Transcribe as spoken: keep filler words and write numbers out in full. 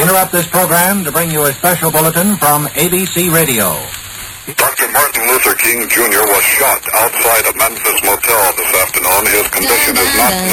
interrupt this program to bring you a special bulletin from A B C Radio. Doctor Martin Luther King Junior was shot outside a Memphis motel this afternoon. His condition is not